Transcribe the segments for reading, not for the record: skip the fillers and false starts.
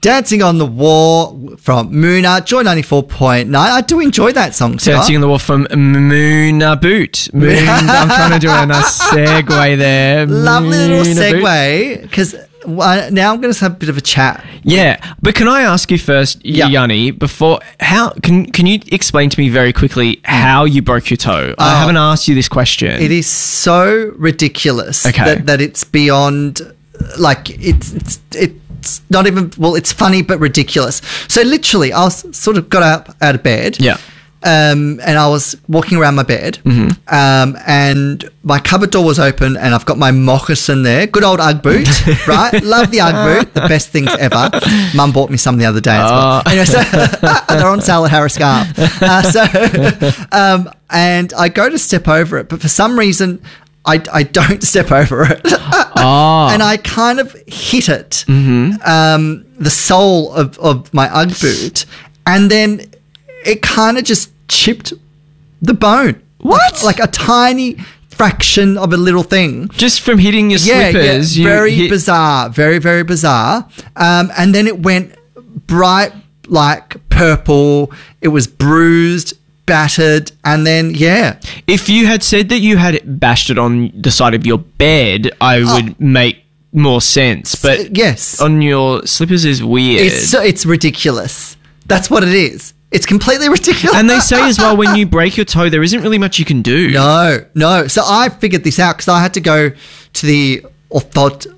Dancing on the Wall from Moona, Joy 94.9. I do enjoy that song, Scott. Dancing on the Wall from Moona Boot. I'm trying to do a nice segue there. Lovely little Moona Boot. segue, because now I'm going to have a bit of a chat. Yeah, but can I ask you first, Yanni, before can you explain to me very quickly how you broke your toe? I haven't asked you this question. It is so ridiculous that it's beyond, like, it's not even, well, it's funny but ridiculous. So literally, I was sort of got up out of bed. Yeah. And I was walking around my bed, and my cupboard door was open, and I've got my moccasin there. Good old Ugg boot, right? Love the Ugg boot, the best things ever. Mum bought me some the other day as well. Anyway, so they're on sale at Harris Scarf. And I go to step over it, but for some reason, I don't step over it. And I kind of hit it, the sole of my Ugg boot, and then it kind of just chipped the bone. What? Like a tiny fraction of a little thing. Just from hitting your slippers. Very bizarre. Very, very bizarre. And then it went bright, like purple. It was bruised, battered, and then, If you had said that you had bashed it on the side of your bed, I would make more sense. But yes, on your slippers is weird. It's ridiculous. That's what it is. It's completely ridiculous. And they say as well, when you break your toe, there isn't really much you can do. No. So I figured this out because I had to go to the orthodontist.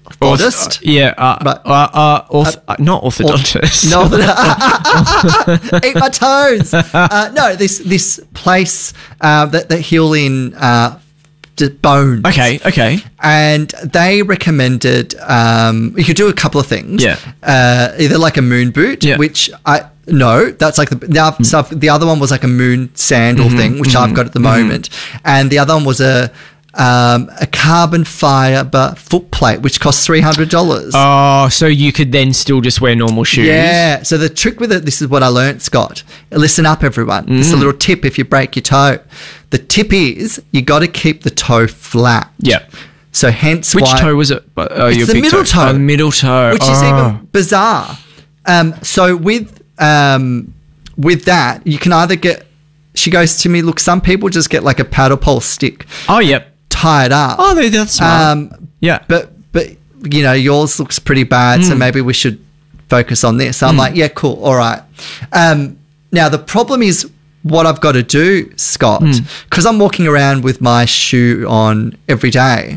Not orthodontist. Eat my toes. No, this place that heal in bone. Okay. And they recommended you could do a couple of things. Yeah. Either like a moon boot, which that's like the other one was like a moon sandal thing, which I've got at the moment, and the other one was a carbon fiber foot plate, which costs $300. Oh, so you could then still just wear normal shoes? Yeah. So the trick with it, this is what I learnt, Scott. Listen up, everyone. This is a little tip if you break your toe. The tip is you got to keep the toe flat. Yeah. So hence Which toe was it? It's the middle toe. Oh, middle toe. Which is even bizarre. So with that, you can either get, she goes to me, look, some people just get like a paddle pole stick. Oh, yep. Tied up. Oh, that's smart. Yeah. But you know, yours looks pretty bad, so maybe we should focus on this. So I'm like, yeah, cool. All right. Now, the problem is what I've got to do, Scott, because I'm walking around with my shoe on every day.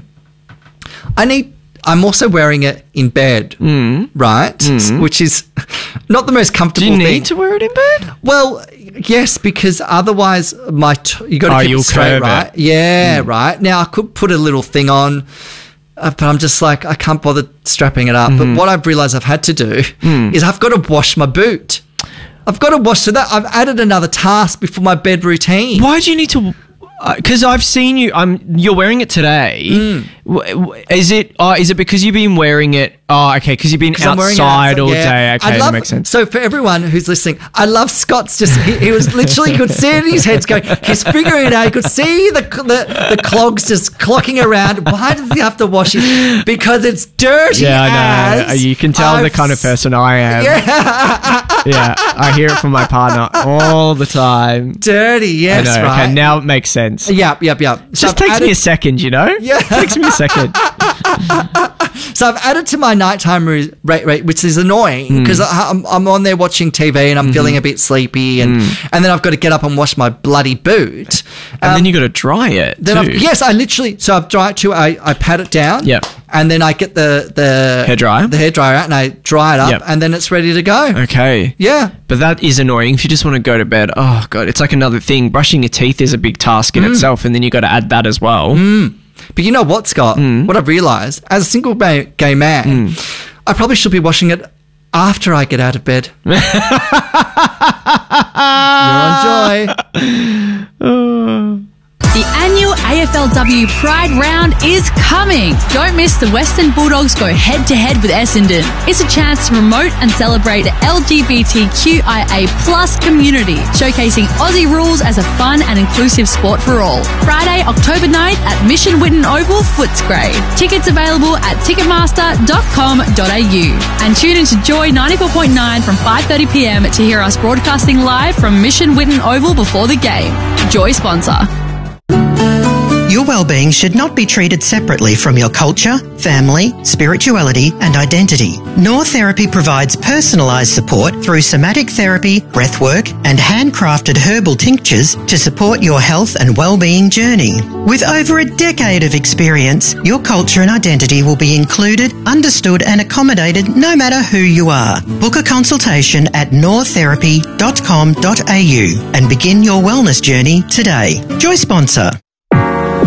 I'm also wearing it in bed, right? Which is not the most comfortable thing. Do you need to wear it in bed? Well, yes, because otherwise you got to keep it straight, right? Yeah, right. Now, I could put a little thing on, but I'm just like, I can't bother strapping it up. But what I've realised I've had to do is I've got to wash my boot. I've got to wash, so that I've added another task before my bed routine. Why do you need to... Because I've seen you. You're wearing it today. Is it because you've been wearing it? Oh, okay. Because you've been outside all day. Okay, that makes sense. So for everyone who's listening, I love Scott's. Just he was literally, you could see it in his head going. He's figuring it out. You could see the clogs just clocking around. Why does he have to wash it? Because it's dirty. Yeah, I know. You can tell the kind of person I am. Yeah, I hear it from my partner all the time. Dirty, yes, I know. right. Okay, now it makes sense. Yep. Just takes me a second, you know? Yeah. It takes me a second. So I've added to my nighttime rate, which is annoying because I'm on there watching TV and I'm feeling a bit sleepy, and then I've got to get up and wash my bloody boot. And then you got to dry it too. I've dried it too. I pat it down. Yep. And then I get the hairdryer out and I dry it up, and then it's ready to go. Okay. Yeah. But that is annoying. If you just want to go to bed, oh God, it's like another thing. Brushing your teeth is a big task in itself, and then you got to add that as well. But you know what, Scott? What I've realised, as a single gay man, I probably should be washing it after I get out of bed. You're on Joy. The annual AFL AFLW Pride Round is coming. Don't miss the Western Bulldogs go head-to-head with Essendon. It's a chance to promote and celebrate the LGBTQIA+ community, showcasing Aussie rules as a fun and inclusive sport for all. Friday, October 9th at Mission Whitten Oval, Footscray. Tickets available at ticketmaster.com.au. And tune into Joy 94.9 from 5:30pm to hear us broadcasting live from Mission Whitten Oval before the game. Joy sponsor. Your well-being should not be treated separately from your culture, family, spirituality and identity. Noor Therapy provides personalised support through somatic therapy, breathwork and handcrafted herbal tinctures to support your health and well-being journey. With over a decade of experience, your culture and identity will be included, understood and accommodated no matter who you are. Book a consultation at noortherapy.com.au and begin your wellness journey today. Joy sponsor.